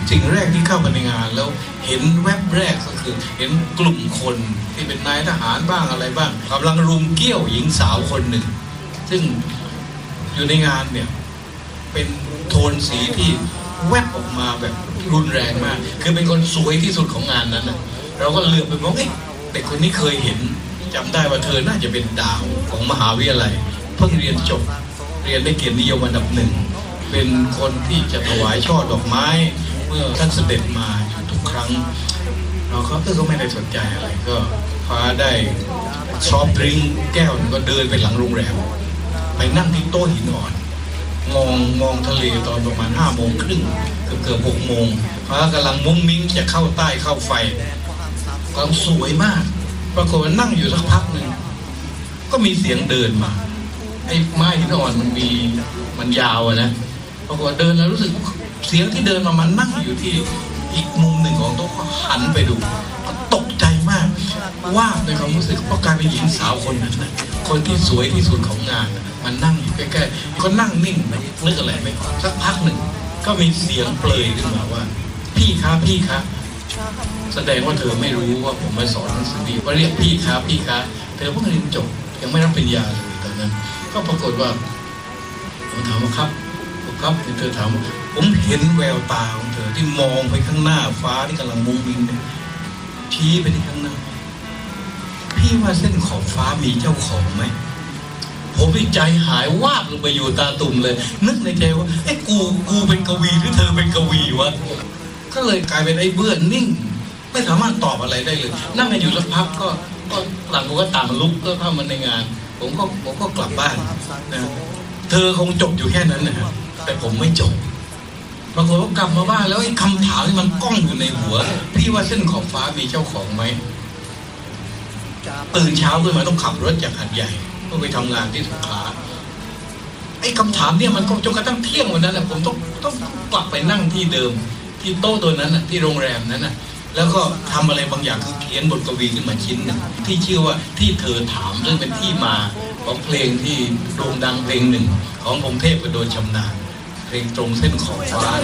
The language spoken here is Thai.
สิ่งแรกที่เข้ามาในงานแล้วเห็นแวบแรกก็คือเห็นกลุ่มคนที่เป็นนายทหารบ้างอะไรบ้างกำลังรุมเกี้ยวหญิงสาวคนหนึ่งซึ่งอยู่ในงานเนี่ยเป็นโทนสีที่แวบออกมาแบบรุนแรงมากคือเป็นคนสวยที่สุดของงานนั้นนะเราก็เหลือบไปมองเด็กคนนี้เคยเห็นจำได้ว่าเธอน่าจะเป็นดาวของมหาวิทยาลัยเพิ่งเรียนจบเรียนได้เกียรตินิยมอันดับหนึ่งเป็นคนที่จะถวายช่อดอกไม้เมื่อท่านเสด็จมาอยู่ทุกครั้งเราก็ไม่ได้สนใจอะไรก็พาได้ซอฟต์ดริงก์แก้วก็เดินไปหลังโรงแรมไปนั่งที่โต๊ะหินอ่อนมองทะเลตอนประมาณ5 โมงครึ่งเกือบ6 โมงฟ้ากำลังมุ้งมิ้งจะเข้าใต้เข้าไฟกำลังสวยมากปรากฏว่านั่งอยู่สักพักหนึ่งก็มีเสียงเดินมาไอ้ไม้หินอ่อนมันยาวนะปรากฏว่าเดินแล้วรู้สึกเสียงที่เดินมามันนั่งอยู่ที่อีกมุมหนึ่งของโต๊ะก็หันไปดูก็ตกใจมากว่าในความรู้สึกเพราะกลายเป็นหญิงสาวคนนั้นนะคนที่สวยที่สุดของงานมันนั่งอยู่ใกล้ๆก็นั่งนิ่งนึกอะไรไม่ออกสักพักหนึ่งก็มีเสียงเปลยขึ้นมาว่าพี่คะแสดงว่าเธอไม่รู้ว่าผมมาสอนหนังสือดีว่าเรียกพี่คะเธอเพิ่งเรียนจบยังไม่รับปริญญาเลยตอนนั้นก็ปรากฏว่าผมถามว่าครับเธอถามผมเห็นแววตาของเธอที่มองไปข้างหน้าฟ้าที่กำลังมุ้งมิ้งเนี่ยชี้ไปที่ข้างหน้าพี่ว่าเส้นขอบฟ้ามีเจ้าของไหมผมใจหายวาบลงไปอยู่ตาตุ่มเลยนึกในใจว่ากูเป็นกวีหรือเธอเป็นกวีวะก็เลยกลายเป็นไอ้เบื่อนิ่งไม่สามารถตอบอะไรได้เลยนั่งกันอยู่สักพักก็หลังก็ต่างลุกก็เข้ามาในงานผมก็กลับบ้านนะเธอคงจบอยู่แค่นั้นนะครับแต่ผมไม่จบบางคนก็กลับมาบ้านแล้วไอ้คำถามที่มันก้องอยู่ในหัวพี่ว่าเส้นขอบฟ้ามีเจ้าของไหมตื่นเช้าขึ้นมาต้องขับรถจากหาดใหญ่เพื่อไปทำงานที่สงขลาไอ้คำถามเนี่ยมันก็จนกระทั่งเที่ยงวันนั้นแหละผมต้องกลับไปนั่งที่เดิมที่โต๊ะตัวนั้นน่ะที่โรงแรมนั้นน่ะแล้วก็ทำอะไรบางอย่างคือเขียนบทกวีขึ้นมาชิ้นหนึ่งที่ชื่อว่าที่เธอถามซึ่งเป็นที่มาของเพลงที่โด่งดังเพลงหนึ่งของพงษ์เทพกระโดนชำนาญเพลงตรงเส้นขอบฟ้า